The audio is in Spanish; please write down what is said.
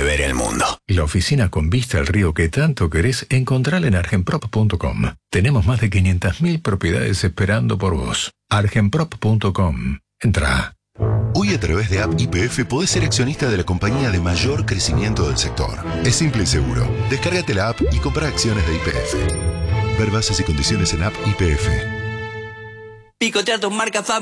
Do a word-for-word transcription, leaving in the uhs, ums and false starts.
ver el mundo. La oficina con vista al río que tanto querés, encontrala en argenprop punto com. Tenemos más de quinientas mil propiedades esperando por vos. argenprop punto com. Entrá. Hoy a través de App Y P F podés ser accionista de la compañía de mayor crecimiento del sector. Es simple y seguro. Descárgate la app y compra acciones de Y P F. Ver bases y condiciones en App Y P F. Picotea tus marcas